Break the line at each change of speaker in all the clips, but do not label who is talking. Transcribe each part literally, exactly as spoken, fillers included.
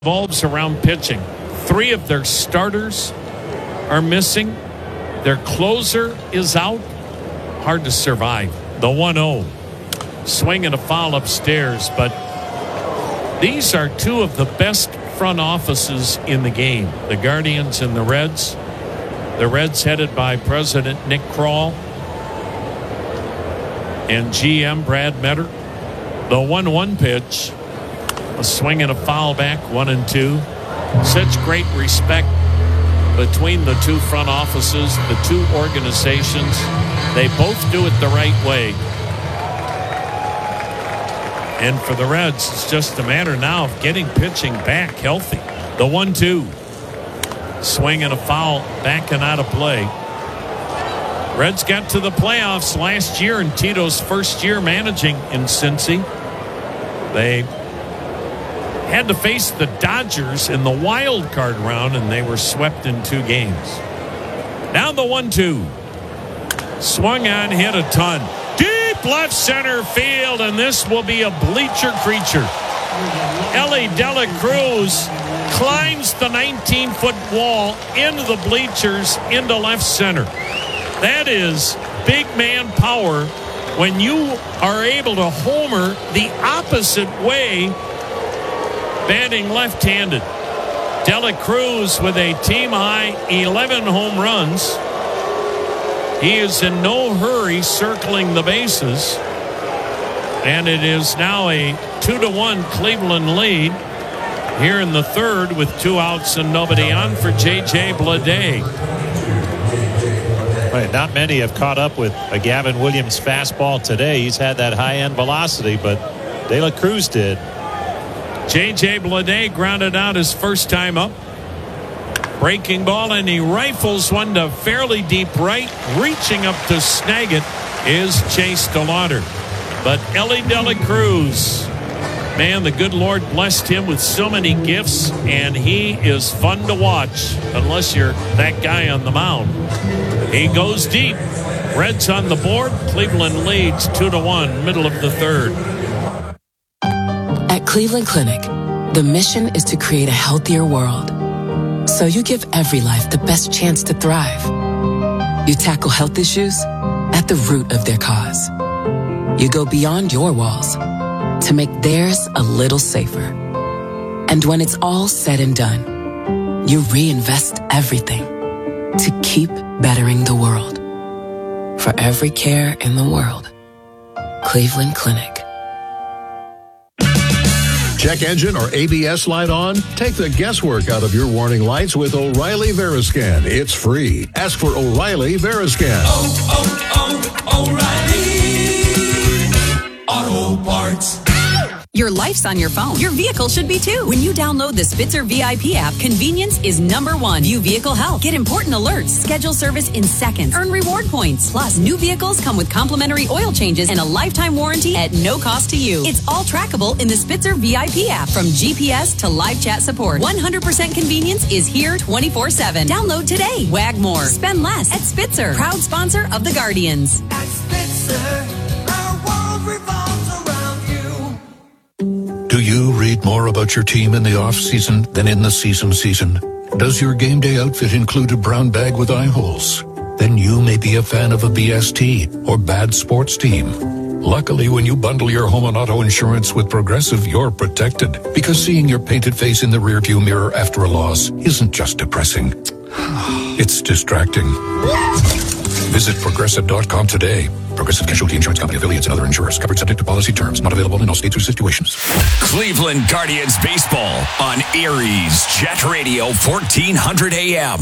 revolves around pitching. Three of their starters are missing. Their closer is out. Hard to survive. The one oh. Swing and a foul upstairs. But these are two of the best front offices in the game. The Guardians and the Reds. The Reds headed by President Nick Krall and G M Brad Metter. The one one pitch. A swing and a foul back, one and two. Such great respect between the two front offices, the two organizations. They both do it the right way. And for the Reds, it's just a matter now of getting pitching back healthy. The one two. Swing and a foul, back and out of play. Reds got to the playoffs last year in Tito's first year managing in Cincy. They had to face the Dodgers in the wild card round, and they were swept in two games. Now the one two. Swung on, hit a ton. Deep left center field, and this will be a bleacher creature. Elly De La Cruz climbs the nineteen-foot wall into the bleachers, into left center. That is big man power when you are able to homer the opposite way, batting left-handed. De La Cruz with a team-high eleven home runs. He is in no hurry circling the bases. And it is now a two to one Cleveland lead here in the third with two outs and nobody on for J J Bleday.
Right, not many have caught up with a Gavin Williams fastball today. He's had that high-end velocity, but De La Cruz did.
J J Bleday grounded out his first time up. Breaking ball, and he rifles one to fairly deep right. Reaching up to snag it is Chase DeLauder. But Elly De La Cruz, man, the good Lord blessed him with so many gifts, and he is fun to watch unless you're that guy on the mound. He goes deep. Reds on the board. Cleveland leads two to one, middle of the third.
At Cleveland Clinic, the mission is to create a healthier world. So you give every life the best chance to thrive. You tackle health issues at the root of their cause. You go beyond your walls to make theirs a little safer. And when it's all said and done, you reinvest everything to keep bettering the world. For every care in the world, Cleveland Clinic.
Check engine or A B S light on? Take the guesswork out of your warning lights with O'Reilly Veriscan. It's free. Ask for O'Reilly Veriscan.
Oh, oh, oh, O'Reilly Auto Parts.
Your life's on your phone. Your vehicle should be too. When you download the Spitzer V I P app, convenience is number one. View vehicle health. Get important alerts. Schedule service in seconds. Earn reward points. Plus, new vehicles come with complimentary oil changes and a lifetime warranty at no cost to you. It's all trackable in the Spitzer V I P app. From G P S to live chat support. one hundred percent convenience is here twenty-four seven. Download today. Wag more. Spend less at Spitzer. Proud sponsor of the Guardians.
At Spitzer, our world revolves around you.
Do you read more about your team in the off-season than in the season season? Does your game day outfit include a brown bag with eye holes? Then you may be a fan of a B S T or bad sports team. Luckily, when you bundle your home and auto insurance with Progressive, you're protected. Because seeing your painted face in the rearview mirror after a loss isn't just depressing. It's distracting. Visit Progressive dot com today. Progressive Casualty Insurance Company, affiliates, and other insurers. Covered subject to policy terms. Not available in all states or situations.
Cleveland Guardians baseball on Aries Jet Radio fourteen hundred A M.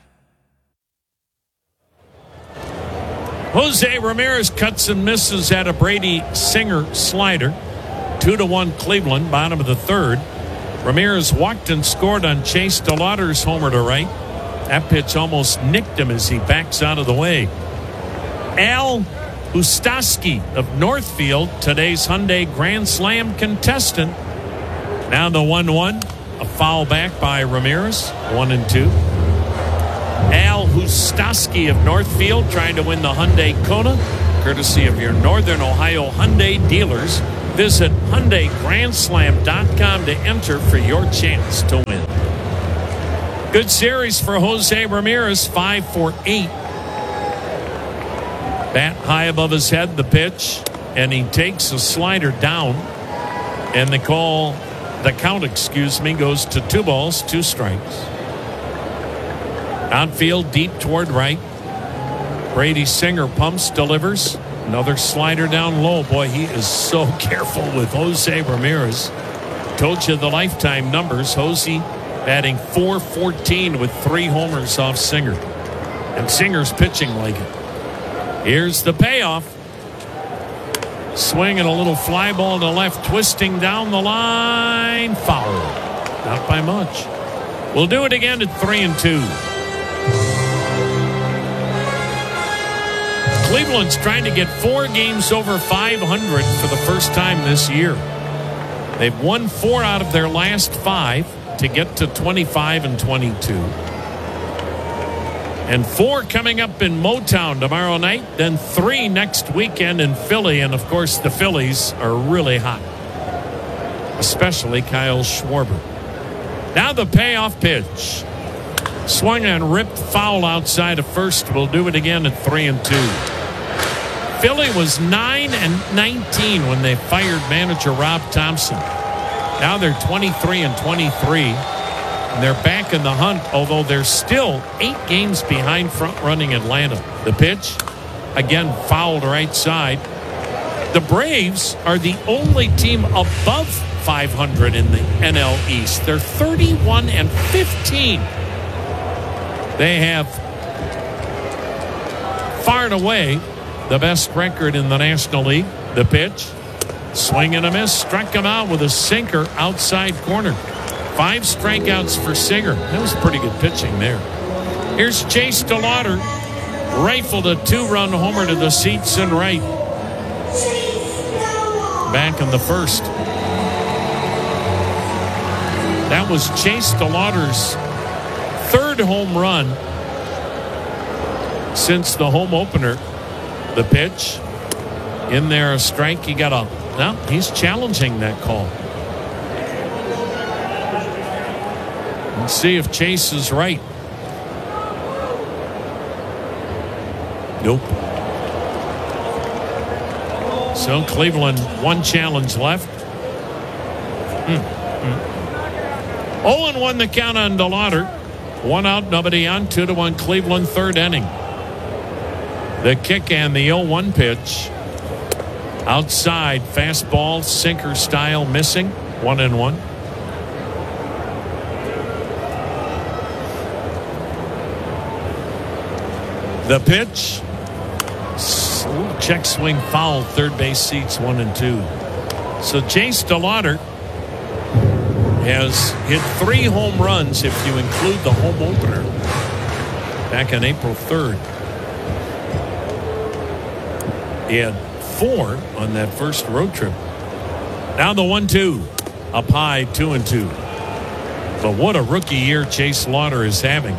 Jose Ramirez cuts and misses at a Brady Singer slider. Two to one Cleveland, bottom of the third. Ramirez walked and scored on Chase DeLauder's homer to right. That pitch almost nicked him as he backs out of the way. Al Ustaski of Northfield, today's Hyundai Grand Slam contestant. Now the one one. A foul back by Ramirez. One and two. Al Ustaski of Northfield trying to win the Hyundai Kona, courtesy of your Northern Ohio Hyundai dealers. Visit Hyundai Grand Slam dot com to enter for your chance to win. Good series for Jose Ramirez, five for eight. Bat high above his head, the pitch, and he takes a slider down. And the call, the count, excuse me, goes to two balls, two strikes. Outfield deep toward right. Brady Singer pumps, delivers. Another slider down low. Boy, he is so careful with Jose Ramirez. Told you the lifetime numbers. Jose batting four fourteen with three homers off Singer. And Singer's pitching like it. Here's the payoff. Swinging a little fly ball to left, twisting down the line. Foul. Not by much. We'll do it again at three and two. Cleveland's trying to get four games over five hundred for the first time this year. They've won four out of their last five to get to twenty-five and twenty-two. And four coming up in Motown tomorrow night, then three next weekend in Philly. And, of course, the Phillies are really hot, especially Kyle Schwarber. Now the payoff pitch. Swung and ripped foul outside of first. We'll do it again at three and two. Philly was nine and nineteen when they fired manager Rob Thompson. Now they're twenty-three and twenty-three. And they're back in the hunt, although they're still eight games behind front-running Atlanta. The pitch, again, fouled right side. The Braves are the only team above five hundred in the N L East. They're thirty-one and fifteen. They have far and away the best record in the National League. The pitch, swing and a miss, struck him out with a sinker outside corner. Five strikeouts for Singer. That was pretty good pitching there. Here's Chase DeLauter. Rifled a two-run homer to the seats and right. Back in the first. That was Chase DeLauter's third home run since the home opener. The pitch. In there, a strike. He got a... No, he's challenging that call. Let's see if Chase is right. Nope. So Cleveland, one challenge left. Hmm. Hmm. oh and one the count on DeLauter. One out, nobody on. Two to one Cleveland, third inning. The kick and the oh one pitch. Outside, fastball, sinker style, missing. One and one. The pitch. Check swing foul. Third base seats one and two. So Chase DeLauter has hit three home runs if you include the home opener back on April third. He had four on that first road trip. Now the one two. Up high, two and two. But what a rookie year Chase DeLauter is having.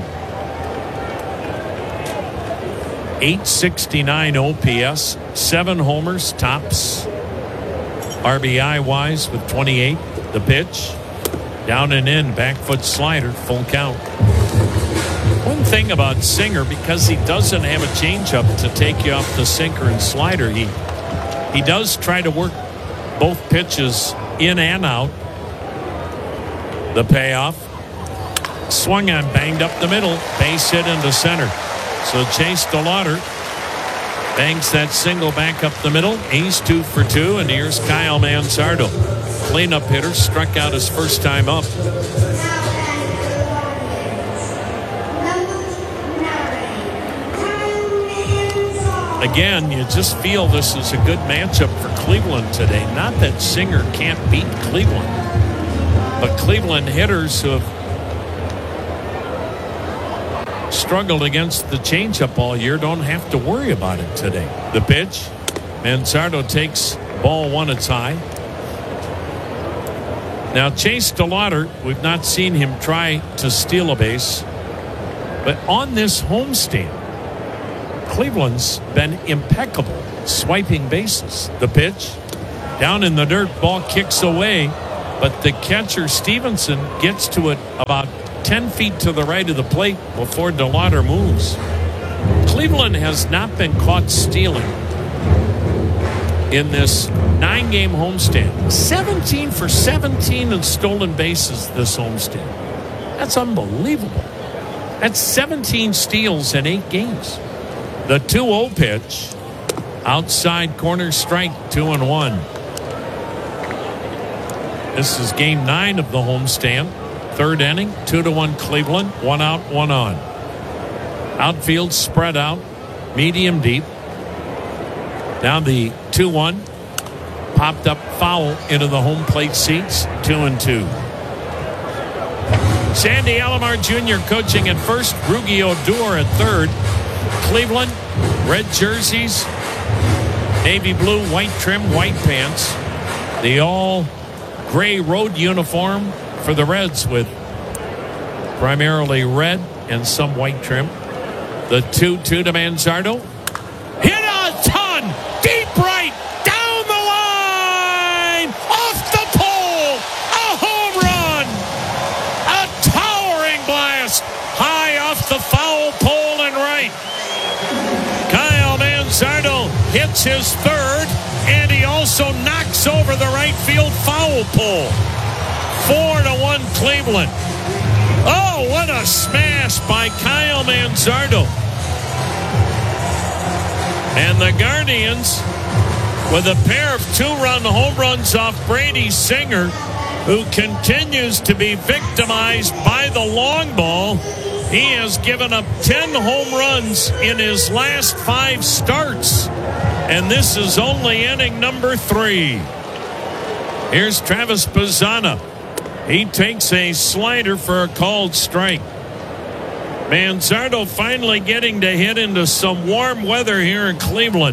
eight sixty-nine O P S, seven homers, tops. R B I wise with twenty-eight. The pitch, down and in, back foot slider, full count. One thing about Singer, because he doesn't have a changeup to take you off the sinker and slider, he he does try to work both pitches in and out. The payoff, swung on, banged up the middle, base hit into center. So Chase DeLauter bangs that single back up the middle. He's two for two, and here's Kyle Manzardo. Cleanup hitter, struck out his first time up. Again, you just feel this is a good matchup for Cleveland today. Not that Singer can't beat Cleveland, but Cleveland hitters who have struggled against the changeup all year don't have to worry about it today. The pitch, Manzardo takes ball one, it's high. Now Chase DeLauter, we've not seen him try to steal a base, but on this homestand, Cleveland's been impeccable swiping bases. The pitch, Down in the dirt, ball kicks away, but the catcher, Stevenson, gets to it about ten feet to the right of the plate before DeLauder moves. Cleveland has not been caught stealing in this nine-game homestand. seventeen for seventeen in stolen bases this homestand. That's unbelievable. That's seventeen steals in eight games. The two oh pitch, outside corner strike, two and one. This is game nine of the homestand. Third inning, two to one Cleveland, one out, one on. Outfield spread out, medium deep. Now the two one popped up foul into the home plate seats, two and two. Sandy Alomar Junior coaching at first, Rugi Odor at third. Cleveland, red jerseys, navy blue, white trim, white pants. The all gray road uniform for the Reds with primarily red and some white trim. The two two to Manzardo. Hit a ton! Deep right! Down the line! Off the pole! A home run! A towering blast! High off the foul pole and right. Kyle Manzardo hits his third, and he also knocks over the right field foul pole. Four to one Cleveland. Oh, what a smash by Kyle Manzardo. And the Guardians with a pair of two-run home runs off Brady Singer, who continues to be victimized by the long ball. He has given up ten home runs in his last five starts. And this is only inning number three. Here's Travis Bazzana. He takes a slider for a called strike. Manzardo finally getting to hit into some warm weather here in Cleveland.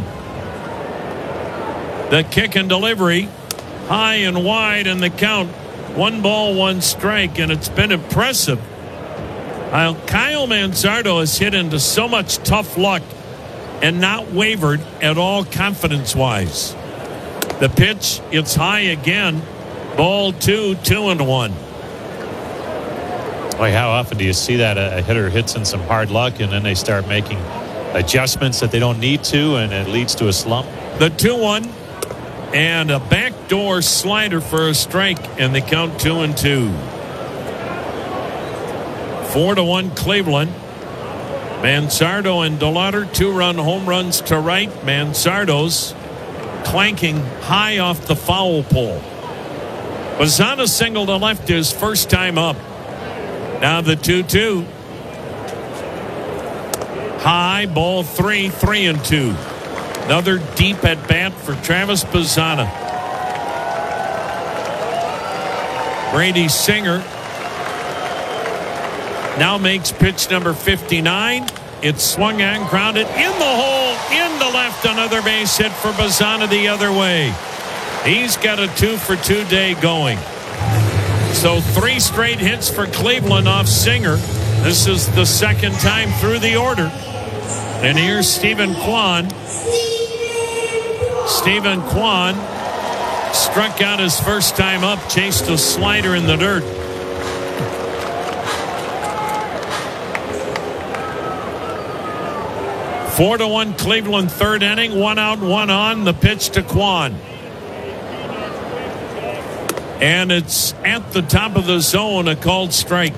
The kick and delivery, high and wide, and the count, one ball, one strike, and it's been impressive. While Kyle Manzardo has hit into so much tough luck and not wavered at all confidence-wise. The pitch, it's high again. Ball two, two and one.
Boy, how often do you see that a hitter hits in some hard luck and then they start making adjustments that they don't need to, and it leads to a slump?
The two one and a backdoor slider for a strike, and they count two and two. Four to one Cleveland. Manzardo and DeLauder, two-run home runs to right. Manzardo's clanking high off the foul pole. Bazzana single to left his first time up. Now the two two. High, ball three, three and two. Another deep at bat for Travis Bazzana. Brady Singer now makes pitch number fifty-nine. It's swung and grounded in the hole, into left. Another base hit for Bazzana the other way. He's got a two for two day going. So three straight hits for Cleveland off Singer. This is the second time through the order. And here's Stephen Kwan. Stephen Kwan struck out his first time up, chased a slider in the dirt. Four to one Cleveland, third inning, one out, one on. The pitch to Kwan. And it's at the top of the zone, a called strike.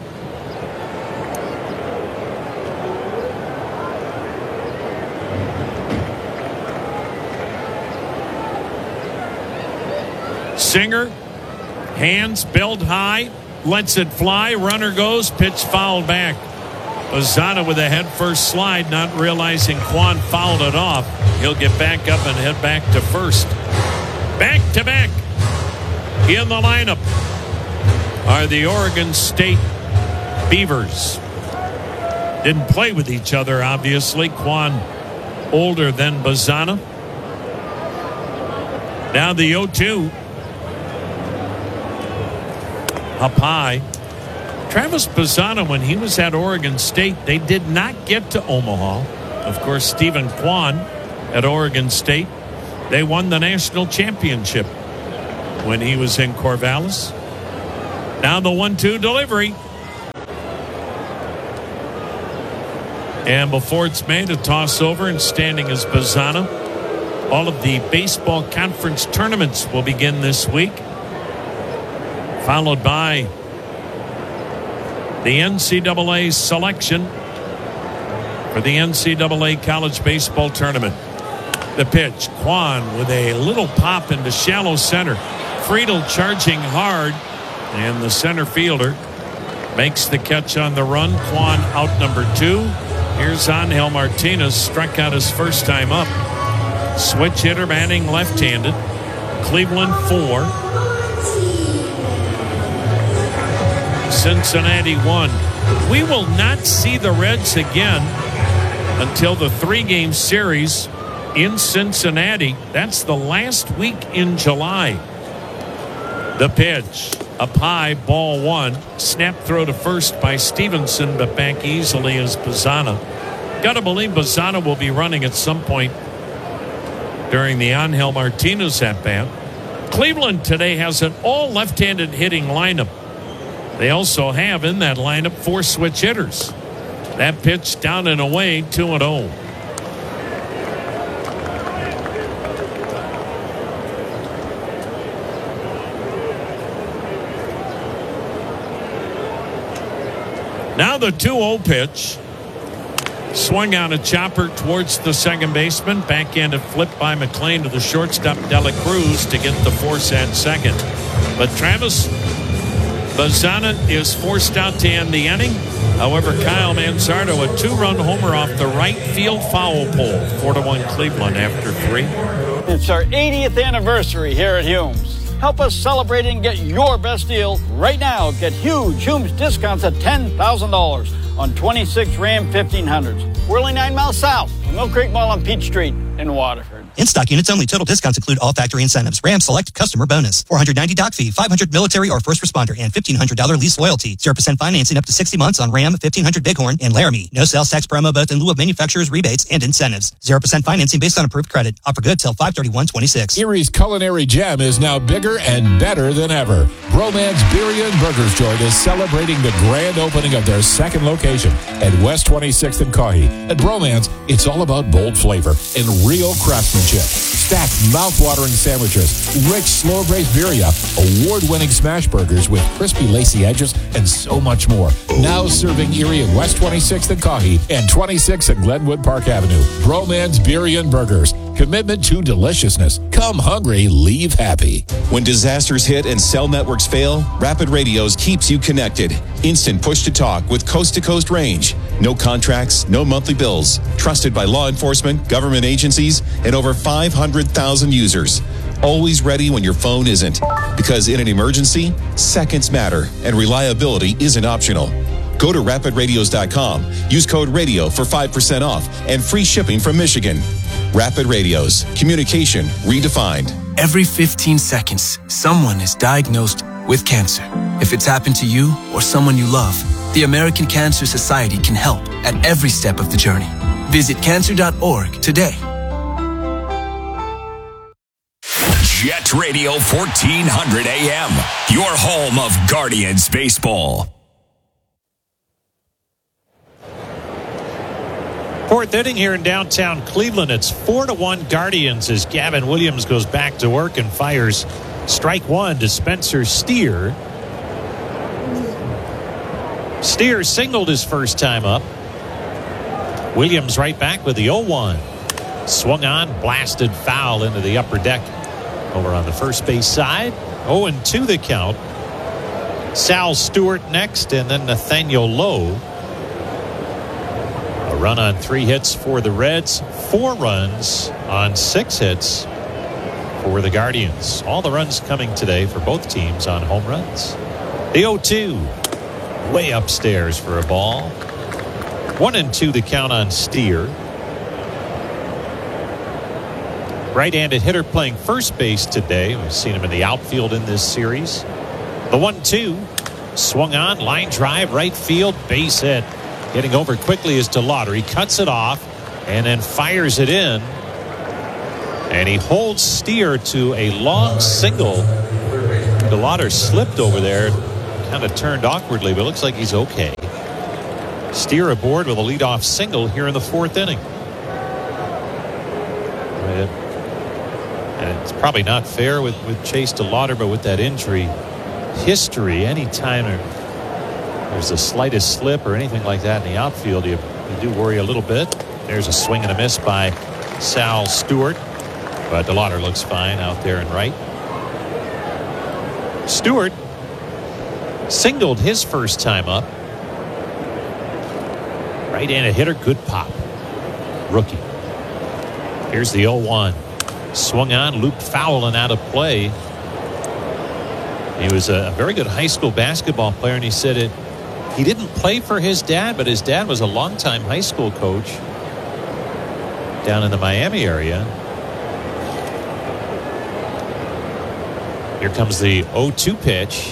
Singer, hands belt high, lets it fly, runner goes, pitch fouled back. Bazzana with a head first slide, not realizing Kwan fouled it off. He'll get back up and head back to first. Back to back. In the lineup are the Oregon State Beavers. Didn't play with each other, obviously. Kwan older than Bazzana. Now the oh two. Up high. Travis Bazzana, when he was at Oregon State, they did not get to Omaha. Of course, Stephen Kwan at Oregon State, they won the national championship. when he was in Corvallis. Now the one two delivery. And before it's made, a toss over, and standing is Bazzana. All of the baseball conference tournaments will begin this week, followed by the N C double A selection for the N C double A college baseball tournament. The pitch, Kwan with a little pop into shallow center. Friedel charging hard, and the center fielder makes the catch on the run. Kwan out number two. Here's Angel Martinez, struck out his first time up. Switch hitter batting left-handed. Cleveland four. Cincinnati one. We will not see the Reds again until the three-game series in Cincinnati. That's the last week in July. The pitch, up high, ball one. Snap throw to first by Stevenson, but back easily is Bazzana. Got to believe Bazzana will be running at some point during the Angel Martinez at bat. Cleveland today has an all left-handed hitting lineup. They also have in that lineup four switch hitters. That pitch down and away, two and oh. Now the two oh pitch. Swung on a chopper towards the second baseman. Backhanded flip by McLean to the shortstop Dela Cruz to get the force at second. But Travis, Bazzana is forced out to end the inning. However, Kyle Manzardo, a two-run homer off the right field foul pole. four to one Cleveland after three.
It's our eightieth anniversary here at Humes. Help us celebrate and get your best deal right now. Get huge Humes discounts at ten thousand dollars on twenty-six Ram fifteen hundreds. We're only nine miles south of Mill Creek Mall on Peach Street in Waterford.
In-stock units only. Total discounts include all factory incentives. Ram Select Customer Bonus. four hundred ninety doc fee. five hundred military or first responder. And fifteen hundred dollars lease loyalty. zero percent financing up to sixty months on Ram fifteen hundred Bighorn and Laramie. No sales tax promo both in lieu of manufacturer's rebates and incentives. zero percent financing based on approved credit. Offer good till five thirty-one twenty-six.
Erie's culinary gem is now bigger and better than ever. Broman's Beer and Burgers Joint is celebrating the grand opening of their second location at West twenty-sixth and Caughey. At Broman's, it's all about bold flavor and real craftsmanship. Stacked mouth-watering sandwiches, rich slow-braised birria, award-winning smash burgers with crispy lacy edges, and so much more. Now serving Erie at West twenty-sixth and Caughey and twenty-sixth at Glenwood Park Avenue. Broman's Beer and Burgers. Commitment to deliciousness. Come hungry, leave happy.
When disasters hit and cell networks fail, Rapid Radios keeps you connected. Instant push-to-talk with coast-to-coast range. No contracts, no monthly bills. Trusted by law enforcement, government agencies, and over five hundred thousand users. Always ready when your phone isn't. Because in an emergency, seconds matter, and reliability isn't optional. Go to rapid radios dot com. Use code RADIO for five percent off and free shipping from Michigan. Rapid Radios. Communication redefined.
Every fifteen seconds, someone is diagnosed with cancer. If it's happened to you or someone you love, the American Cancer Society can help at every step of the journey. Visit cancer dot org today.
Jet Radio fourteen hundred A M, your home of Guardians baseball.
Fourth inning here in downtown Cleveland. It's four to one Guardians as Gavin Williams goes back to work and fires strike one to Spencer Steer. Steer singled his first time up. Williams right back with the oh one. Swung on, blasted foul into the upper deck over on the first base side. oh and two the count. Sal Stewart next, and then Nathaniel Lowe. A run on three hits for the Reds, four runs on six hits for the Guardians. All the runs coming today for both teams on home runs. The oh two, way upstairs for a ball. One and two the count on Steer. Right-handed hitter playing first base today. We've seen him in the outfield in this series. The one two, swung on, line drive, right field, base hit. Getting over quickly is DeLauder. He cuts it off and then fires it in. And he holds Steer to a long single DeLauder slipped over there, kind of turned awkwardly, but looks like he's okay. Steer aboard with a leadoff single here in the fourth inning. And it's probably not fair with, with Chase DeLauder, but with that injury history, anytime there's the slightest slip or anything like that in the outfield, you, you do worry a little bit. There's a swing and a miss by Sal Stewart, but DeLauder looks fine out there in right. Stewart singled his first time up. Right-handed hitter, good pop. Rookie. Here's the oh one. Swung on, looped foul and out of play. He was a very good high school basketball player, and he said it. He didn't play for his dad, but his dad was a longtime high school coach down in the Miami area. Here comes the oh two pitch.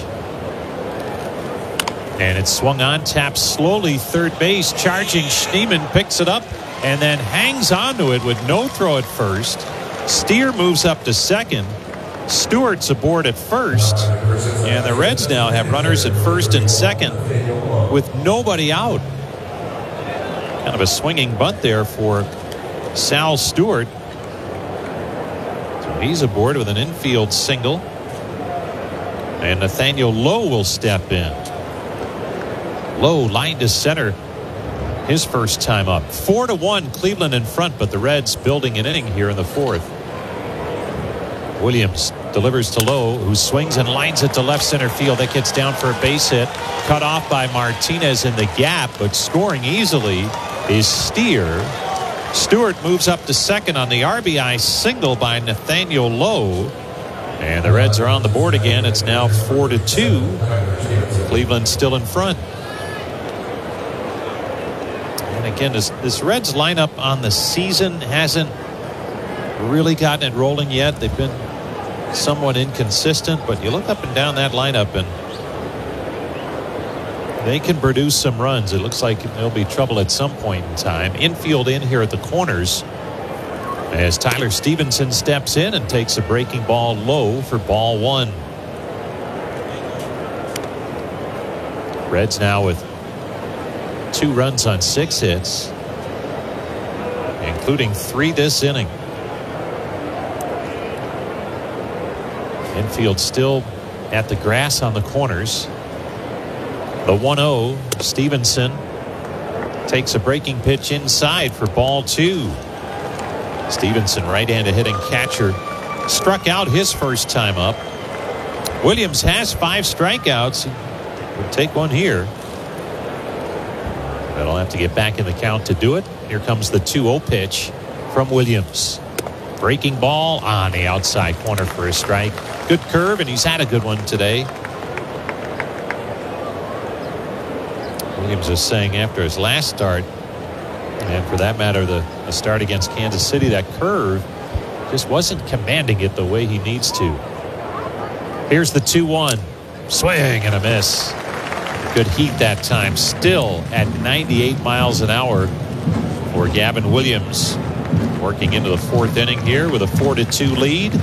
And it's swung on, tapped slowly, third base, charging Schneemann picks it up and then hangs onto it with no throw at first. Steer moves up to second. Stewart's aboard at first. And the Reds now have runners at first and second with nobody out. Kind of a swinging bunt there for Sal Stewart. So he's aboard with an infield single. And Nathaniel Lowe will step in. Lowe line to center his first time up. Four to one, Cleveland in front, but the Reds building an inning here in the fourth. Williams delivers to Lowe, who swings and lines it to left center field. That gets down for a base hit. Cut off by Martinez in the gap, but scoring easily is Steer. Stewart moves up to second on the R B I single by Nathaniel Lowe. And the Reds are on the board again. It's now four to two. Cleveland still in front. And again, this, this Reds lineup on the season hasn't really gotten it rolling yet. They've been somewhat inconsistent, but you look up and down that lineup and they can produce some runs. It looks like there'll be trouble at some point in time. Infield in here at the corners as Tyler Stevenson steps in and takes a breaking ball low for ball one. Reds now with two runs on six hits, including three this inning. Infield still at the grass on the corners. The one oh, Stevenson takes a breaking pitch inside for ball two. Stevenson, right-handed hitting catcher, struck out his first time up. Williams has five strikeouts. We'll take one here. But I'll have to get back in the count to do it. Here comes the two oh pitch from Williams. Breaking ball on the outside corner for a strike. Good curve, and he's had a good one today. Williams was saying after his last start, and for that matter, the, the start against Kansas City, that curve just wasn't commanding it the way he needs to. Here's the two one. Swing and a miss. Good heat that time. Still at ninety-eight miles an hour for Gavin Williams. Working into the fourth inning here with a four to two lead.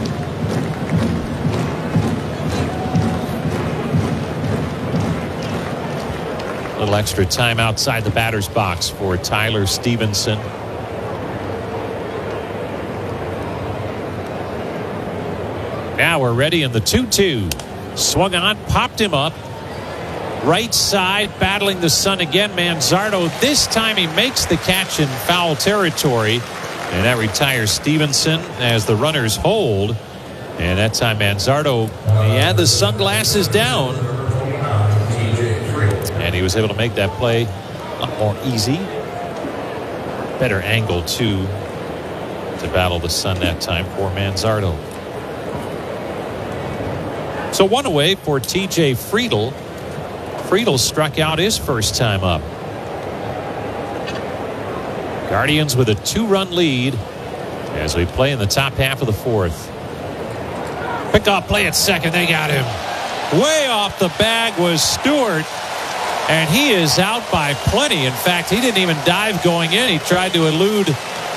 A little extra time outside the batter's box for Tyler Stevenson. Now we're ready in the two two. Swung on, popped him up. Right side, battling the sun again. Manzardo, this time he makes the catch in foul territory. And that retires Stevenson as the runners hold. And that time Manzardo, he had the sunglasses down. And he was able to make that play a lot more easy. Better angle, too, to battle the sun that time for Manzardo. So one away for T J Friedl. Friedl struck out his first time up. Guardians with a two-run lead as we play in the top half of the fourth. Pickoff play at second. They got him. Way off the bag was Stewart, and he is out by plenty. In fact, he didn't even dive going in. He tried to elude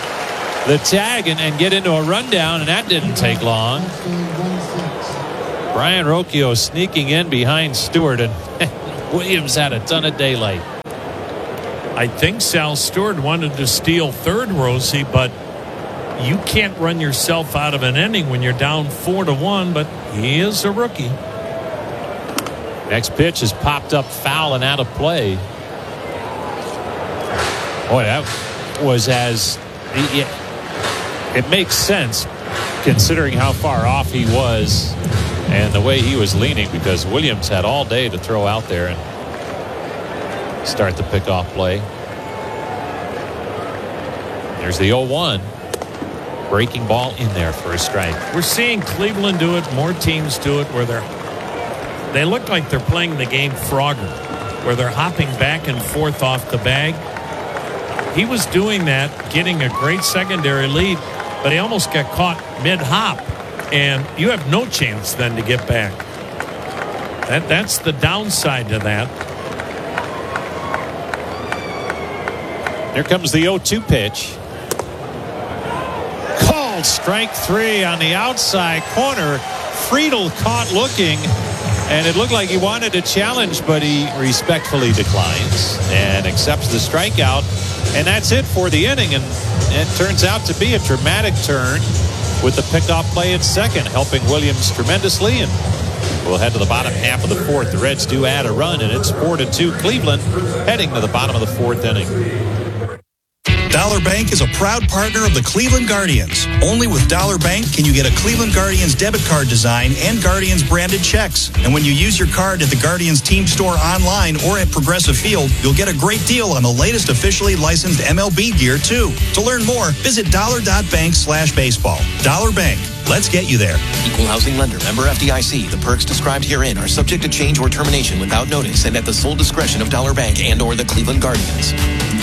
the tag and, and get into a rundown, and that didn't take long. Brian Rocchio sneaking in behind Stewart, and Williams had a ton of daylight.
I think Sal Stewart wanted to steal third, Rosie, but you can't run yourself out of an inning when you're down four to one, but he is a rookie.
Next pitch is popped up foul and out of play. Boy, that was as it, it makes sense considering how far off he was and the way he was leaning, because Williams had all day to throw out there and start the pickoff play. There's the oh one. Breaking ball in there for a strike.
We're seeing Cleveland do it. More teams do it where they're they look like they're playing the game Frogger, where they're hopping back and forth off the bag. He was doing that, getting a great secondary lead, but he almost got caught mid-hop, and you have no chance then to get back. That that's the downside to that.
Here comes the oh two pitch. Called strike three on the outside corner. Friedel caught looking, and it looked like he wanted to challenge, but he respectfully declines and accepts the strikeout. And that's it for the inning, and it turns out to be a dramatic turn with the pickoff play at second, helping Williams tremendously. And we'll head to the bottom half of the fourth. The Reds do add a run, and it's four to two Cleveland, heading to the bottom of the fourth inning.
Dollar Bank is a proud partner of the Cleveland Guardians. Only with Dollar Bank can you get a Cleveland Guardians debit card design and Guardians branded checks. And when you use your card at the Guardians team store online or at Progressive Field, you'll get a great deal on the latest officially licensed M L B gear, too. To learn more, visit dollar.bank slash baseball. Dollar Bank. Let's get you there.
Equal housing lender. Member F D I C. The perks described herein are subject to change or termination without notice and at the sole discretion of Dollar Bank and or the Cleveland Guardians.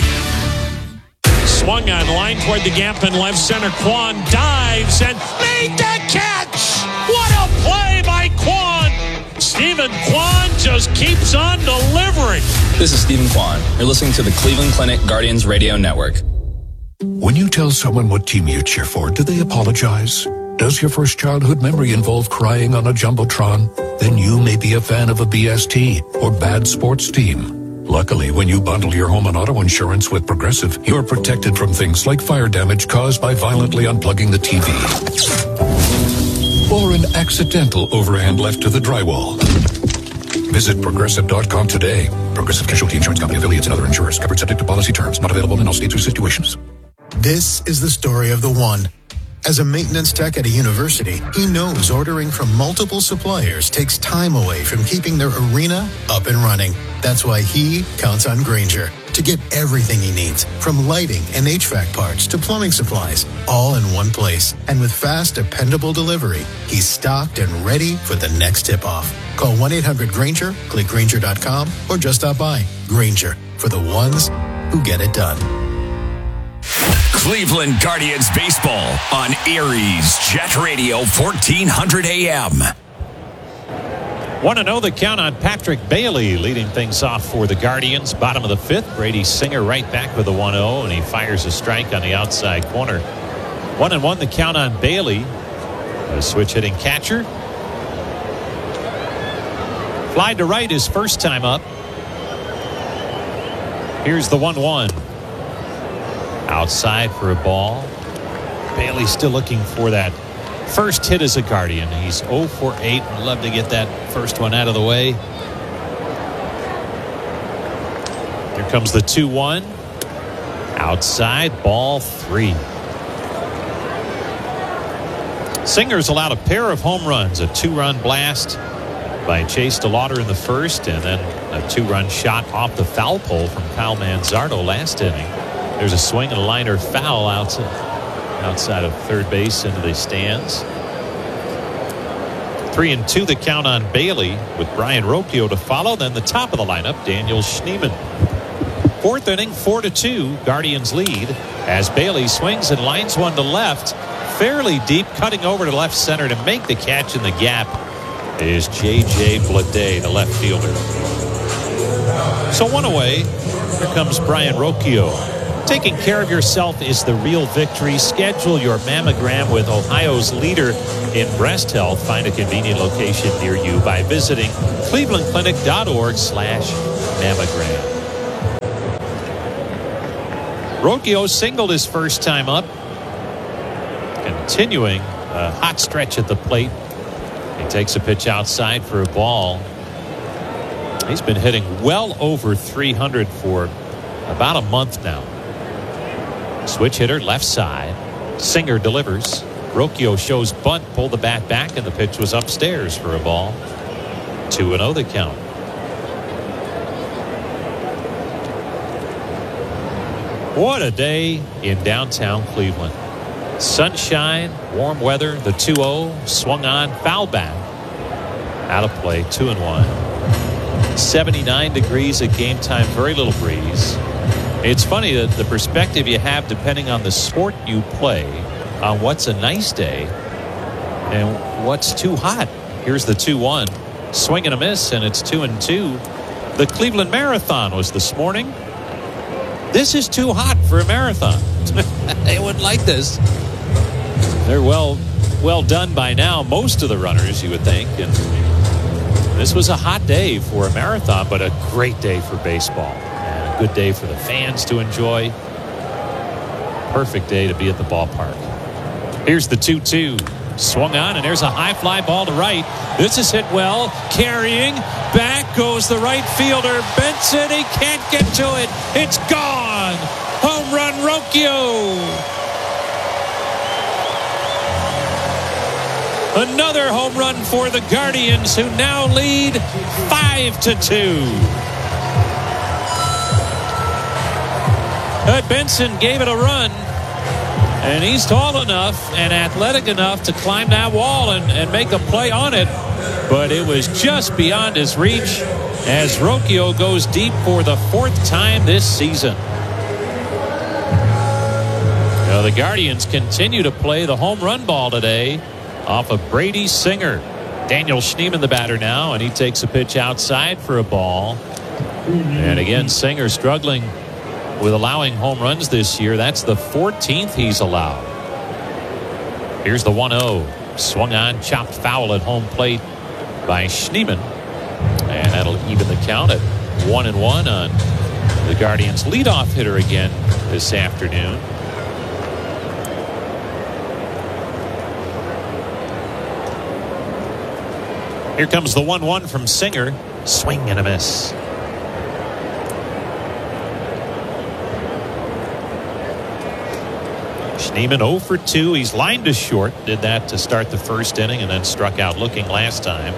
Swung on line toward the gap in left center. Kwan dives and made the catch. What a play by Kwan. Stephen Kwan just keeps on delivering.
This is Stephen Kwan. You're listening to the Cleveland Clinic Guardians Radio Network.
When you tell someone what team you cheer for, do they apologize? Does your first childhood memory involve crying on a Jumbotron? Then you may be a fan of a B S T or bad sports team. Luckily, when you bundle your home and auto insurance with Progressive, you're protected from things like fire damage caused by violently unplugging the T V. Or an accidental overhand left to the drywall. Visit Progressive dot com today. Progressive Casualty Insurance Company, affiliates, and other insurers. Covered subject to policy terms. Not available in all states or situations.
This is the story of the one. As a maintenance tech at a university, he knows ordering from multiple suppliers takes time away from keeping their arena up and running. That's why he counts on Grainger to get everything he needs, from lighting and H V A C parts to plumbing supplies, all in one place. And with fast, dependable delivery, he's stocked and ready for the next tip-off. Call one eight hundred Grainger, click Grainger dot com, or just stop by. Grainger, for the ones who get it done.
Cleveland Guardians baseball on Aries Jet Radio fourteen hundred A M.
Want to know the count on Patrick Bailey leading things off for the Guardians. Bottom of the fifth. Brady Singer right back with a one oh, and he fires a strike on the outside corner. One and one the count on Bailey. A switch hitting catcher. Fly to right his first time up. Here's the one one. Outside for a ball. Bailey still looking for that first hit as a Guardian. He's oh for eight. Would love to get that first one out of the way. Here comes the two one. Outside, ball three. Singer's allowed a pair of home runs. A two-run blast by Chase DeLauder in the first, and then a two-run shot off the foul pole from Kyle Manzardo last inning. There's a swing and a liner foul outside, outside of third base into the stands. Three and two the count on Bailey with Brian Rocchio to follow. Then the top of the lineup, Daniel Schneemann. Fourth inning, four to two, Guardians lead as Bailey swings and lines one to left. Fairly deep, cutting over to left center to make the catch in the gap is J J Bleday, the left fielder. So one away. Here comes Brian Rocchio. Taking care of yourself is the real victory. Schedule your mammogram with Ohio's leader in breast health. Find a convenient location near you by visiting clevelandclinic.org slash mammogram. Rocchio singled his first time up. Continuing a hot stretch at the plate. He takes a pitch outside for a ball. He's been hitting well over three hundred for about a month now. Switch hitter left side. Singer delivers. Rocchio shows bunt, pulled the bat back, and the pitch was upstairs for a ball. two and oh the count. What a day in downtown Cleveland. Sunshine, warm weather, the two oh, swung on, foul back. Out of play, two and one. seventy-nine degrees at game time, very little breeze. It's funny that the perspective you have depending on the sport you play on what's a nice day and what's too hot. Here's the two one. Swing and a miss, and it's two and two. The Cleveland Marathon was this morning. This is too hot for a marathon. They wouldn't like this. They're well well done by now, most of the runners, you would think. And this was a hot day for a marathon, but a great day for baseball. And a good day for the fans to enjoy. Perfect day to be at the ballpark. Here's the two two. Swung on, and there's a high fly ball to right. This is hit well. Carrying. Back goes the right fielder. Benson, he can't get to it. It's gone. Home run, Rocchio. Another home run for the Guardians, who now lead five to two. Bud Benson gave it a run. And he's tall enough and athletic enough to climb that wall and, and make a play on it. But it was just beyond his reach as Rocchio goes deep for the fourth time this season. Now the Guardians continue to play the home run ball today off of Brady Singer. Daniel Schneemann the batter now, and he takes a pitch outside for a ball. And again, Singer struggling with allowing home runs this year. That's the fourteenth he's allowed. Here's the one oh. Swung on, chopped foul at home plate by Schneemann. And that'll even the count at one and one on the Guardians' leadoff hitter again this afternoon. Here comes the one one from Singer. Swing and a miss. Schneemann oh for two. He's lined to short. Did that to start the first inning and then struck out looking last time.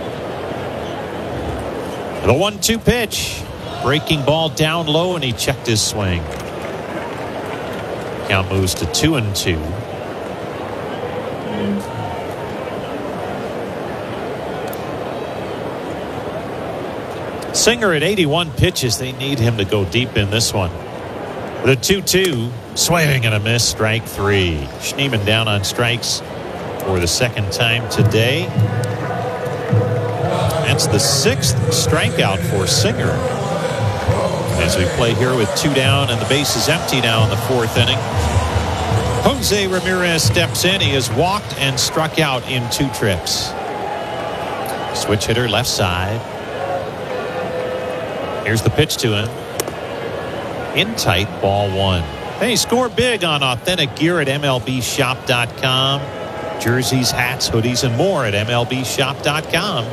The one two pitch. Breaking ball down low, and he checked his swing. Count moves to two and two. Singer at eighty-one pitches. They need him to go deep in this one. The two two. Swing and a miss, strike three. Schneemann down on strikes for the second time today. That's the sixth strikeout for Singer. As we play here with two down and the base is empty now in the fourth inning. Jose Ramirez steps in. He has walked and struck out in two trips. Switch hitter left side. Here's the pitch to him. In tight, ball one. Hey, score big on authentic gear at M L B shop dot com. Jerseys, hats, hoodies, and more at M L B shop dot com.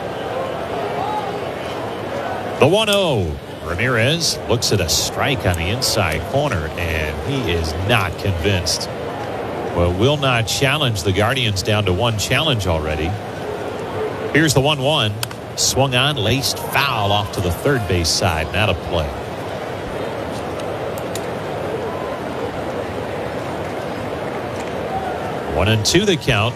The one oh. Ramirez looks at a strike on the inside corner, and he is not convinced. Well, will not challenge the Guardians down to one challenge already. Here's the one one. Swung on, laced foul off to the third base side, and out of play. One and two the count.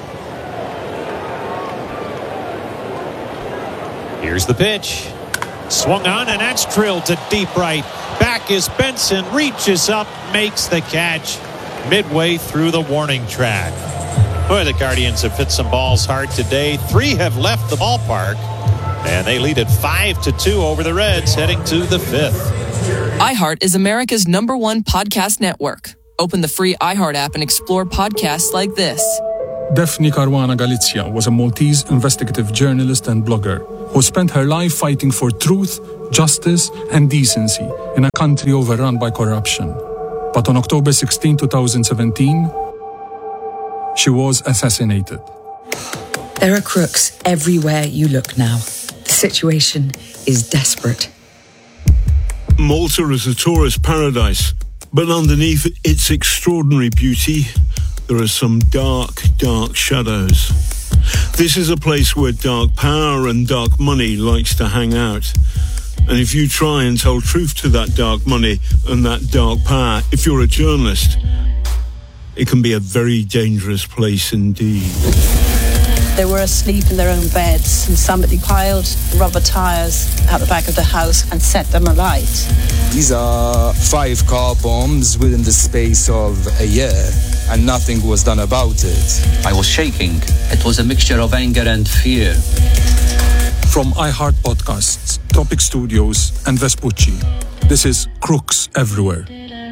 Here's the pitch. Swung on, and that's drilled to deep right. Back is Benson, reaches up, makes the catch midway through the warning track. Boy, the Guardians have hit some balls hard today. Three have left the ballpark, and they lead at five to two over the Reds, heading to the fifth.
iHeart is America's number one podcast network. Open the free iHeart app and explore podcasts like this.
Daphne Caruana Galizia was a Maltese investigative journalist and blogger who spent her life fighting for truth, justice, and decency in a country overrun by corruption. But on October sixteenth, twenty seventeen, she was assassinated.
There are crooks everywhere you look now. The situation is desperate.
Malta is a tourist paradise, but underneath its extraordinary beauty, there are some dark, dark shadows. This is a place where dark power and dark money likes to hang out. And if you try and tell truth to that dark money and that dark power, if you're a journalist, it can be a very dangerous place indeed.
They were asleep in their own beds and somebody piled rubber tires out the back of the house and set them alight.
These are five car bombs within the space of a year, and nothing was done about it.
I was shaking. It was a mixture of anger and fear.
From iHeart Podcasts, Topic Studios, and Vespucci, this is Crooks Everywhere.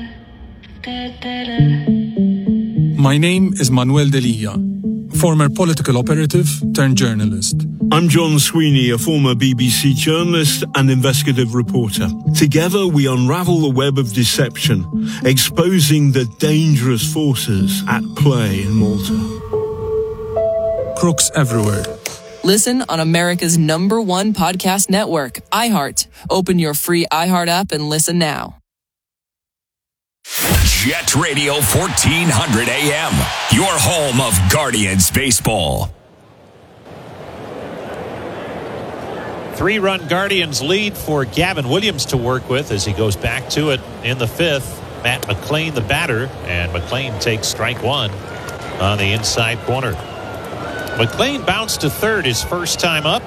My name is Manuel Delia, former political operative turned journalist.
I'm John Sweeney, a former B B C journalist and investigative reporter. Together we unravel the web of deception, exposing the dangerous forces at play in Malta.
Crooks Everywhere.
Listen on America's number one podcast network, iHeart. Open your free iHeart app and listen now.
Jet Radio fourteen hundred A M, your home of Guardians baseball.
Three-run Guardians lead for Gavin Williams to work with as he goes back to it in the fifth. Matt McLean, the batter, and McLean takes strike one on the inside corner. McLean bounced to third his first time up.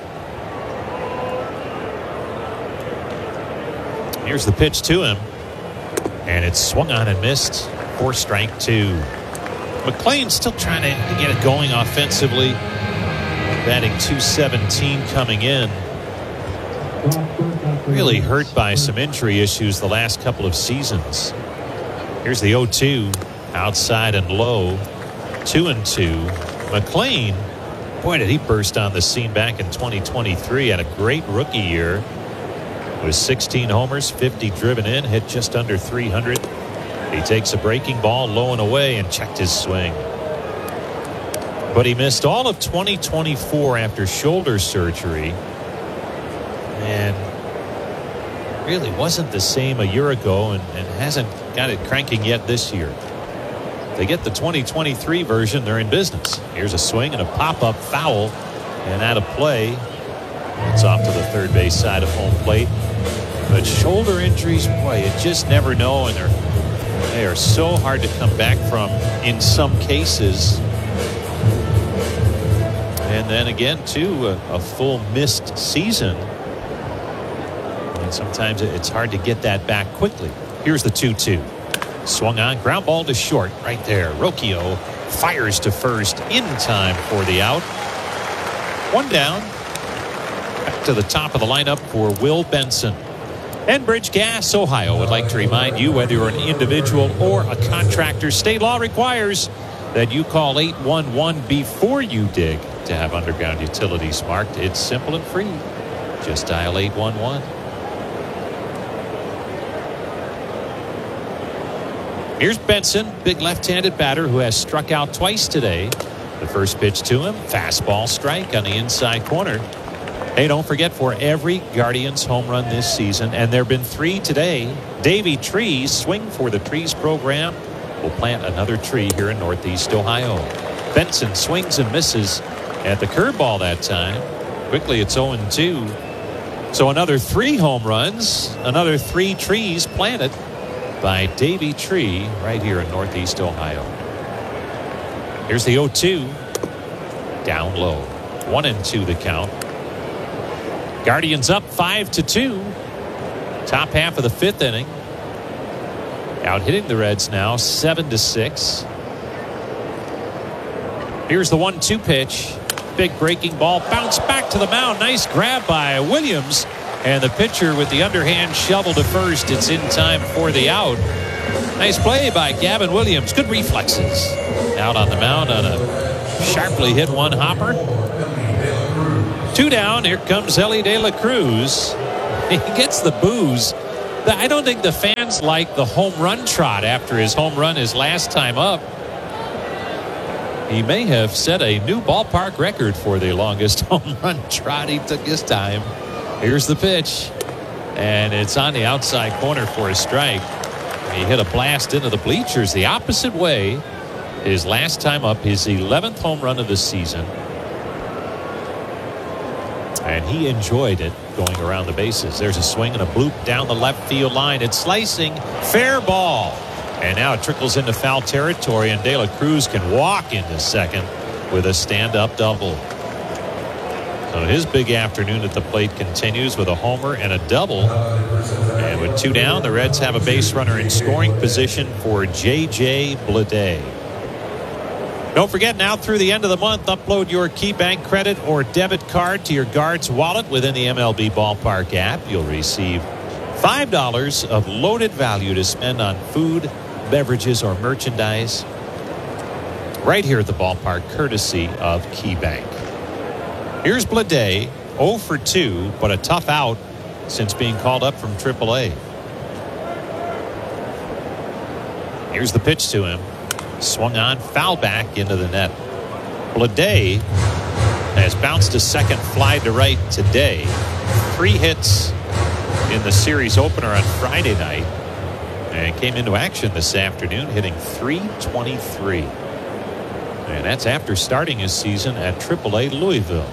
Here's the pitch to him. And it's swung on and missed for strike two. McLean still trying to get it going offensively. Batting two seventeen coming in. Really hurt by some injury issues the last couple of seasons. Here's the oh two. Outside and low. Two and two. McLean, boy, did he burst on the scene back in twenty twenty-three. Had a great rookie year. With sixteen homers, fifty driven in, hit just under three hundred. He takes a breaking ball low and away and checked his swing. But he missed all of twenty twenty-four after shoulder surgery. And really wasn't the same a year ago and, and hasn't got it cranking yet this year. They get the twenty twenty-three version, they're in business. Here's a swing and a pop-up foul and out of play. It's off to the third base side of home plate. But shoulder injuries, boy, you just never know, and they're they are so hard to come back from in some cases. And then again, too, a, a full missed season. And sometimes it's hard to get that back quickly. Here's the two two. Swung on, ground ball to short right there. Rocchio fires to first in time for the out. One down. Back to the top of the lineup for Will Benson. Enbridge Gas Ohio would like to remind you, whether you're an individual or a contractor, state law requires that you call eight one one before you dig to have underground utilities marked. It's simple and free. Just dial eight one one. Here's Benson, big left-handed batter who has struck out twice today. The first pitch to him, fastball strike on the inside corner. Hey, don't forget, for every Guardians home run this season, and there have been three today, Davey Trees, Swing for the Trees program, will plant another tree here in Northeast Ohio. Benson swings and misses at the curveball that time. Quickly, it's oh and two. So another three home runs, another three trees planted by Davey Tree right here in Northeast Ohio. Here's the oh two. Down low. One and two the count. Guardians up five to two. Top half of the fifth inning. Out hitting the Reds now seven to six. Here's the one two pitch. Big breaking ball. Bounce back to the mound. Nice grab by Williams. And the pitcher with the underhand shovel to first. It's in time for the out. Nice play by Gavin Williams. Good reflexes. Out on the mound on a sharply hit one hopper. Two down. Here comes Elly De La Cruz. He gets the boos. I don't think the fans like the home run trot after his home run his last time up. He may have set a new ballpark record for the longest home run trot. He took his time. Here's the pitch. And it's on the outside corner for a strike. He hit a blast into the bleachers the opposite way. His last time up, his eleventh home run of the season. And he enjoyed it going around the bases. There's a swing and a bloop down the left field line. It's slicing. Fair ball. And now it trickles into foul territory, and De La Cruz can walk into second with a stand-up double. So his big afternoon at the plate continues with a homer and a double. And with two down, the Reds have a base runner in scoring position for J J Bleday. Don't forget, now through the end of the month, upload your KeyBank credit or debit card to your Guards wallet within the M L B Ballpark app. You'll receive five dollars of loaded value to spend on food, beverages, or merchandise right here at the ballpark, courtesy of KeyBank. Here's Bleday, oh for two, but a tough out since being called up from triple A. Here's the pitch to him. Swung on, foul back into the net. Bleday has bounced a second, fly to right today. Three hits in the series opener on Friday night, and came into action this afternoon hitting three twenty-three. And that's after starting his season at triple A Louisville.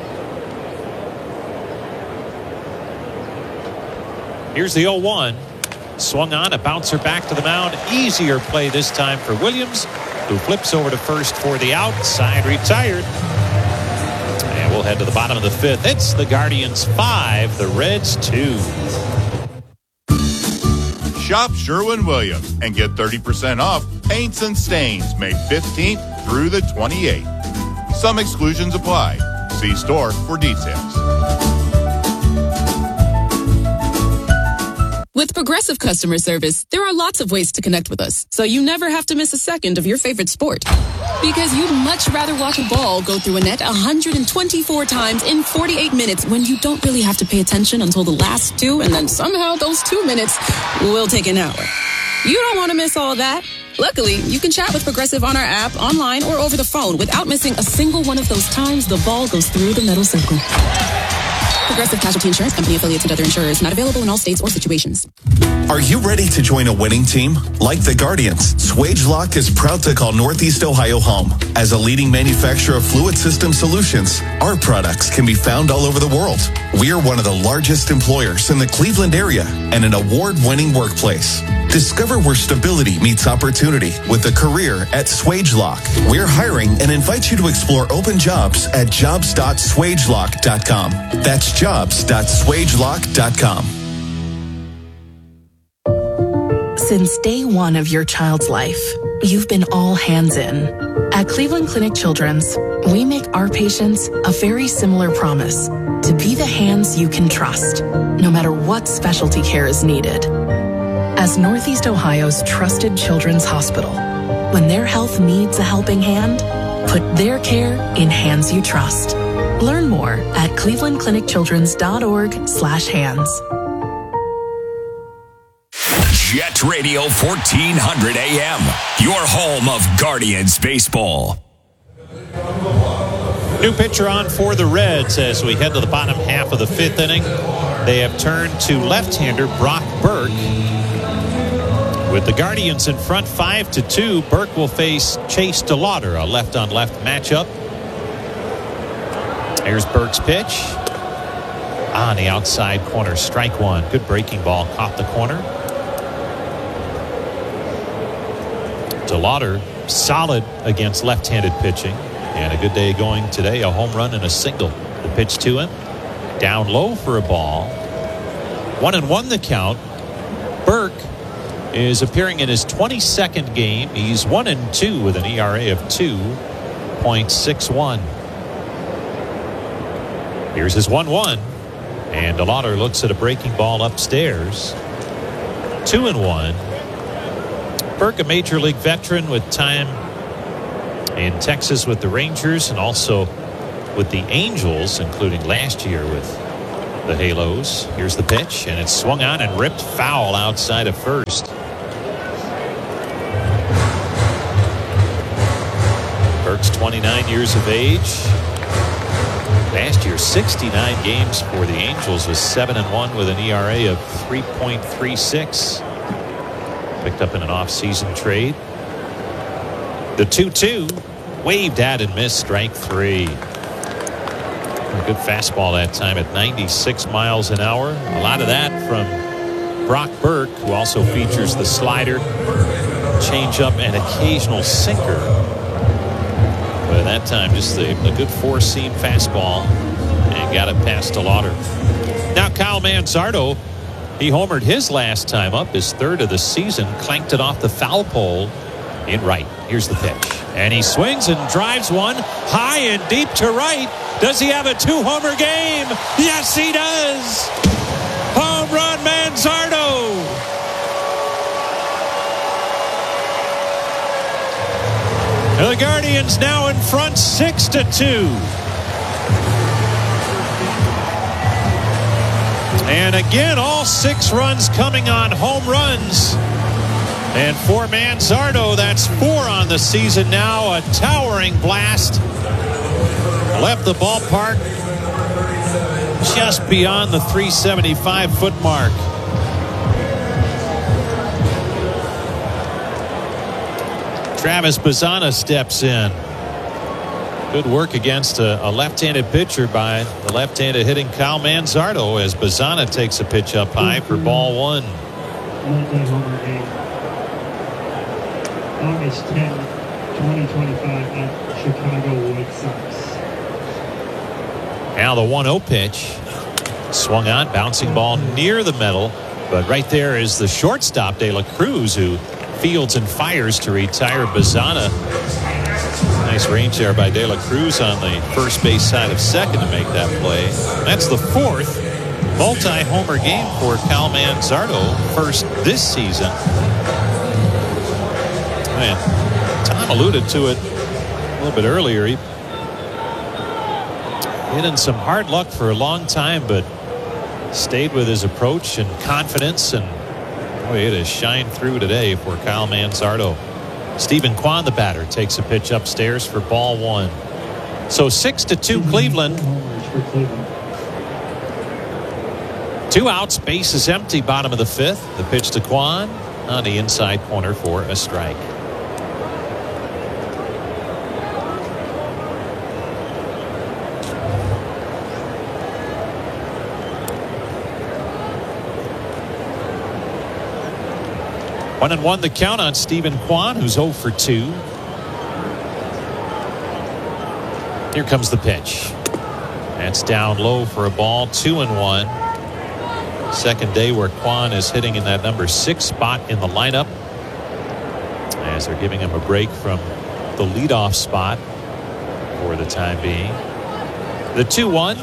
Here's the oh one. Swung on, a bouncer back to the mound. Easier play this time for Williams, who flips over to first for the out. Side retired. And we'll head to the bottom of the fifth. It's the Guardians five, the Reds two.
Shop Sherwin-Williams and get thirty percent off paints and stains May fifteenth through the twenty-eighth. Some exclusions apply. See store for details.
With Progressive Customer Service, there are lots of ways to connect with us, so you never have to miss a second of your favorite sport. Because you'd much rather watch a ball go through a net one hundred twenty-four times in forty-eight minutes when you don't really have to pay attention until the last two, and then somehow those two minutes will take an hour. You don't want to miss all that. Luckily, you can chat with Progressive on our app, online, or over the phone without missing a single one of those times the ball goes through the metal circle. Progressive Casualty Insurance Company, affiliates and other insurers. Not available in all states or situations.
Are you ready to join a winning team? Like the Guardians, SwageLock is proud to call Northeast Ohio home. As a leading manufacturer of fluid system solutions, our products can be found all over the world. We are one of the largest employers in the Cleveland area and an award-winning workplace. Discover where stability meets opportunity with a career at SwageLock. We're hiring and invite you to explore open jobs at jobs dot swagelock dot com. That's jobs dot swagelock dot com.
Since day one of your child's life, you've been all hands in. At Cleveland Clinic Children's, we make our patients a very similar promise to be the hands you can trust, no matter what specialty care is needed. As Northeast Ohio's trusted children's hospital, when their health needs a helping hand, put their care in hands you trust. Learn more at cleveland clinic children's dot org slash hands.
Jet Radio fourteen hundred A M, your home of Guardians baseball.
New pitcher on for the Reds as we head to the bottom half of the fifth inning. They have turned to left-hander Brock Burke. With the Guardians in front five to two, Burke will face Chase DeLauder, a left-on-left matchup. Here's Burke's pitch. On the outside corner, strike one. Good breaking ball, caught the corner. DeLauder, solid against left-handed pitching. And a good day going today, a home run and a single. The pitch to him. Down low for a ball. One and one the count. Burke is appearing in his twenty-second game. He's one and two with an E R A of two point six one. Here's his one one. And DeLauder looks at a breaking ball upstairs. Two and one. Burke, a major league veteran with time in Texas with the Rangers and also with the Angels, including last year with the Halos. Here's the pitch, and it's swung on and ripped foul outside of first. Burke's twenty-nine years of age. Last year, sixty-nine games for the Angels with seven and one with an E R A of three point three six. Picked up in an off-season trade. The two two waved at and missed, strike three. A good fastball that time at ninety-six miles an hour. A lot of that from Brock Burke, who also features the slider, changeup, and occasional sinker. But that time, just a, a good four-seam fastball and got it past DeLauder. Now Kyle Manzardo, he homered his last time up, his third of the season, clanked it off the foul pole in right. Here's the pitch. And he swings and drives one high and deep to right. Does he have a two-homer game? Yes, he does. Home run, Manzardo. The Guardians now in front, six to two. And again, all six runs coming on home runs. And for Manzardo, that's four on the season now. A towering blast. Left the ballpark just beyond the three seventy-five foot mark. Travis Bazzana steps in. Good work against a, a left-handed pitcher by the left-handed hitting Kyle Manzardo as Bazzana takes a pitch up high for ball one.
August tenth, twenty twenty-five at Chicago White Sox.
Now the one oh pitch. Swung on, bouncing ball near the middle. But right there is the shortstop, De La Cruz, who fields and fires to retire Bazzana. Nice range there by De La Cruz on the first base side of second to make that play. That's the fourth multi-homer game for Kyle Manzardo, first this season. Man, Tom alluded to it a little bit earlier. He hit in some hard luck for a long time, but stayed with his approach and confidence, and boy, it has shined through today for Kyle Manzardo. Stephen Kwan, the batter, takes a pitch upstairs for ball one. So six to two Cleveland. Two outs, base is empty, bottom of the fifth. The pitch to Kwan on the inside corner for a strike. One and one the count on Stephen Kwan, who's oh for two. Here comes the pitch. That's down low for a ball, two and one. Second day where Kwan is hitting in that number six spot in the lineup, as they're giving him a break from the leadoff spot for the time being. The two one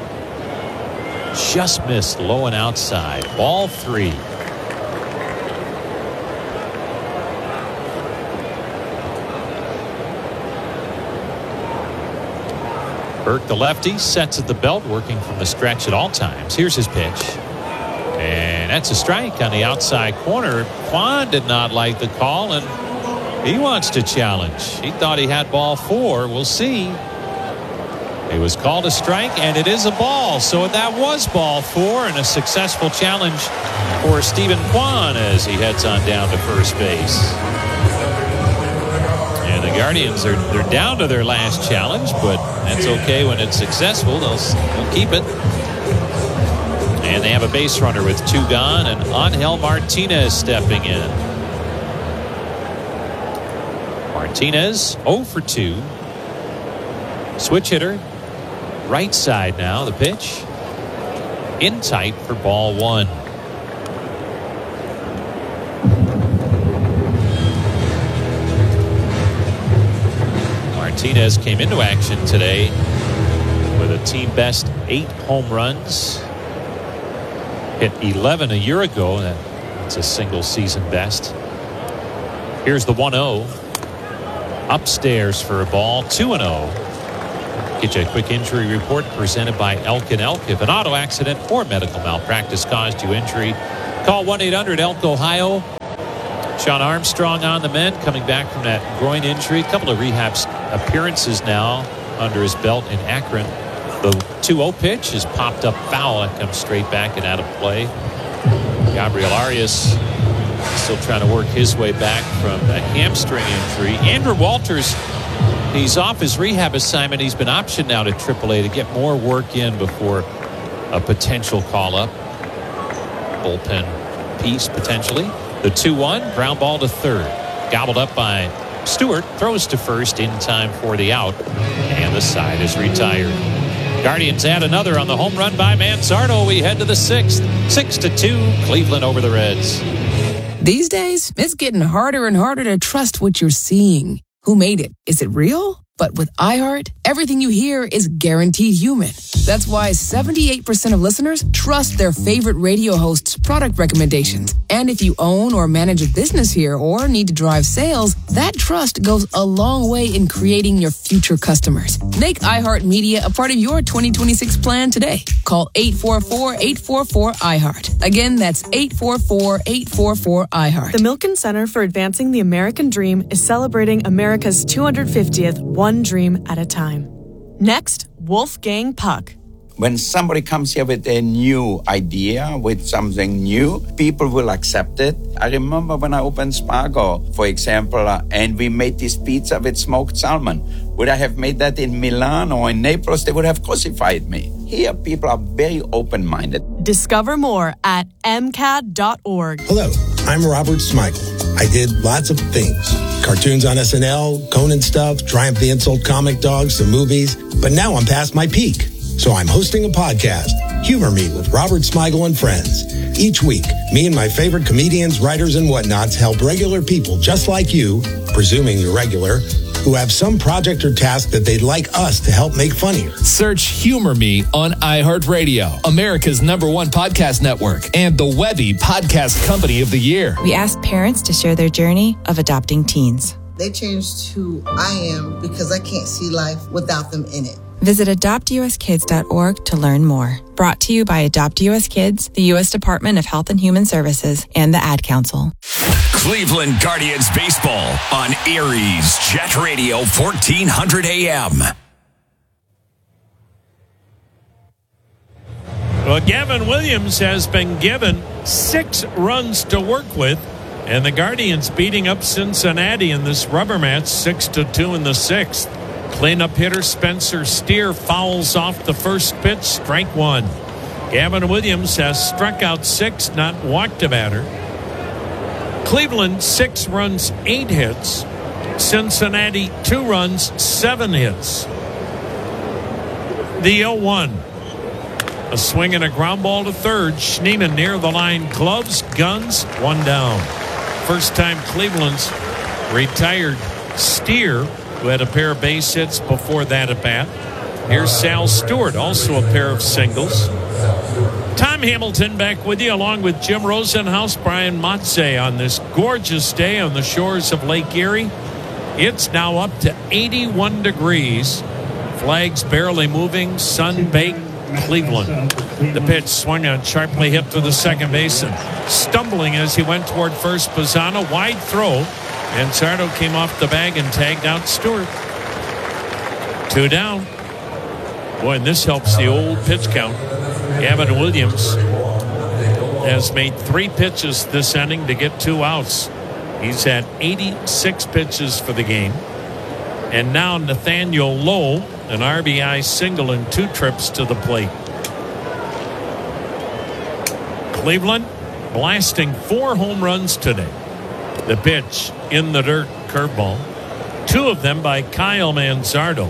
just missed low and outside. Ball three. Burke, the lefty, sets at the belt, working from the stretch at all times. Here's his pitch. And that's a strike on the outside corner. Kwan did not like the call, and he wants to challenge. He thought he had ball four. We'll see. It was called a strike, and it is a ball. So that was ball four, and a successful challenge for Stephen Kwan as he heads on down to first base. And the Guardians are they're down to their last challenge, but that's okay when it's successful. They'll, they'll keep it. And they have a base runner with two gone, and Angel Martinez stepping in. Martinez oh for two. Switch hitter. Right side now. The pitch. In tight for ball one. Martinez came into action today with a team best eight home runs Hit eleven a year ago. That's a single season best. Here's the one oh. Upstairs for a ball, two and oh. Get you a quick injury report presented by Elk and Elk. If an auto accident or medical malpractice caused you injury, call one eight hundred elk ohio. Sean Armstrong on the mend, coming back from that groin injury. A couple of rehab appearances now under his belt in Akron. The two oh pitch is popped up foul. That comes straight back and out of play. Gabriel Arias still trying to work his way back from a hamstring injury. Andrew Walters, he's off his rehab assignment. He's been optioned now to triple A to get more work in before a potential call-up. Bullpen piece, potentially. The two one, ground ball to third. Gobbled up by Stewart. Throws to first in time for the out. And the side is retired. Guardians add another on the home run by Manzardo. We head to the sixth. Six to two, Cleveland over the Reds.
These days, it's getting harder and harder to trust what you're seeing. Who made it? Is it real? But with iHeart, everything you hear is guaranteed human. That's why seventy-eight percent of listeners trust their favorite radio host's product recommendations. And if you own or manage a business here or need to drive sales, that trust goes a long way in creating your future customers. Make iHeart Media a part of your twenty twenty-six plan today. Call eight four four, eight four four, iHeart. Again, that's eight four four, eight four four, iHeart.
The Milken Center for Advancing the American Dream is celebrating America's two hundred fiftieth One Dream at a Time. Next, Wolfgang Puck.
When somebody comes here with a new idea, with something new, people will accept it. I remember when I opened Spago, for example, uh, and we made this pizza with smoked salmon. Would I have made that in Milan or in Naples, they would have crucified me. Here, people are very open-minded.
Discover more at m c a d dot org.
Hello, I'm Robert Smigel. I did lots of things. Cartoons on S N L, Conan stuff, Triumph the Insult comic dogs, the movies. But now I'm past my peak. So I'm hosting a podcast, Humor Me with Robert Smigel and Friends. Each week, me and my favorite comedians, writers, and whatnots help regular people just like you, presuming you're regular, who have some project or task that they'd like us to help make funnier.
Search Humor Me on iHeartRadio, America's number one podcast network, and the Webby Podcast Company of the Year.
We asked parents to share their journey of adopting teens.
They changed who I am because I can't see life without them in it.
Visit adopt u s kids dot org to learn more. Brought to you by Adopt U S Kids, the U S Department of Health and Human Services, and the Ad Council.
Cleveland Guardians baseball on Erie's Jet Radio fourteen hundred A M.
Well, Gavin Williams has been given six runs to work with, and the Guardians beating up Cincinnati in this rubber match, six to two in the sixth. Cleanup hitter Spencer Steer fouls off the first pitch, strike one. Gavin Williams has struck out six, not walked a batter. Cleveland, six runs, eight hits. Cincinnati, two runs, seven hits. The oh one. A swing and a ground ball to third. Schneemann near the line, gloves, guns, one down. First time Cleveland's retired Steer, who had a pair of base hits before that at bat. Here's Sal Stewart, also a pair of singles. Tom Hamilton back with you, along with Jim Rosenhaus, Brian Motze, on this gorgeous day on the shores of Lake Erie. It's now up to eighty-one degrees. Flags barely moving, sun-baked Cleveland. The pitch swung on, sharply hit to the second baseman. Stumbling as he went toward first, Pisano, wide throw. Manzardo came off the bag and tagged out Stewart. Two down. Boy, and this helps the old pitch count. Gavin Williams has made three pitches this inning to get two outs. He's had eighty-six pitches for the game. And now Nathaniel Lowe, an R B I single and two trips to the plate. Cleveland blasting four home runs today. The pitch in the dirt, curveball. Two of them by Kyle Manzardo.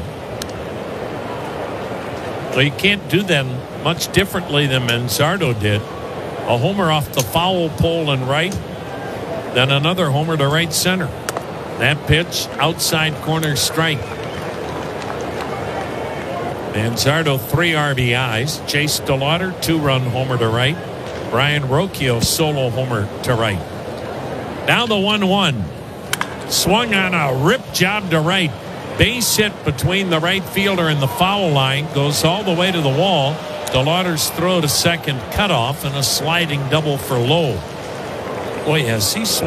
Well, you can't do them much differently than Manzardo did. A homer off the foul pole and right, then another homer to right center. That pitch, outside corner strike. Manzardo, three R B Is. Chase DeLauder, two-run homer to right. Brian Rocchio solo homer to right. Now the one one. Swung on a rip job to right. Base hit between the right fielder and the foul line. Goes all the way to the wall. DeLauder's throw to second cut off and a sliding double for Lowe. Boy, has he swung